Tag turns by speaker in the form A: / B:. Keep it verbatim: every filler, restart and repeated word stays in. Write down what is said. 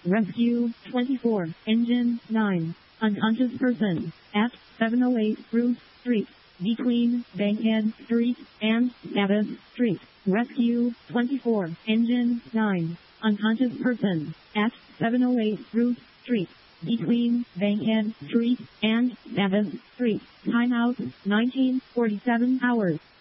A: Rescue twenty-four, Engine nine. Unconscious person at seven oh eight Bruce Street, between Bankhead Street and Savage Street. Rescue twenty-four, Engine nine. Unconscious person at seven oh eight Bruce Street, between Bankhead Street and Savage Street. Timeout nineteen forty-seven hours.